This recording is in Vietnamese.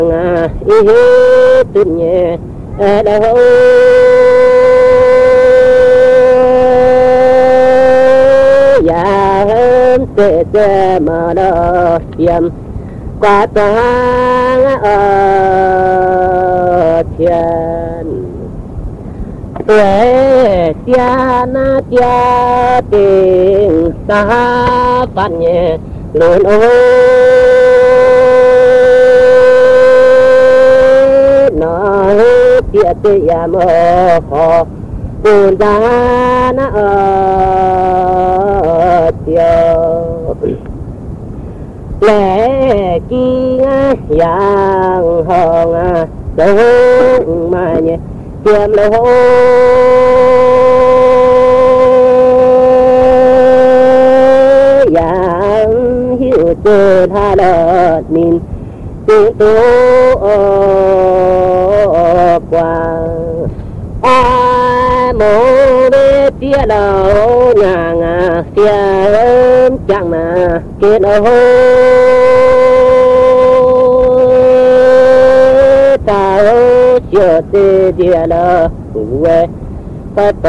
ý tự nhẹ đâu dạ hơn tệ mà đó hiểm qua tháng ở thiên tuệ tia na tia tình xa phát nhẹ luôn ôi nó tia tia mơ hồ buồn ra na ở tia lẽ kia yang hồng đông mà nhẹ kiếm lỗ yang hiểu từ tha đợt mình tự tố qua ai mô bê tia đầu nhà tia chẳng mà kết đâu ta chưa tê tia đầu quê